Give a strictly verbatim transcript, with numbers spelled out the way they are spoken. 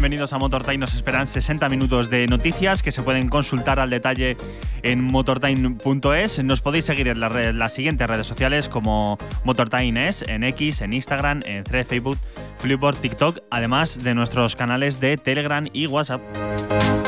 bienvenidos a MotorTime. Nos esperan sesenta minutos de noticias que se pueden consultar al detalle en motortime punto es. Nos podéis seguir en la red, las siguientes redes sociales como MotorTimeEs, en X, en Instagram, en Thread, Facebook, Flipboard, TikTok, además de nuestros canales de Telegram y WhatsApp.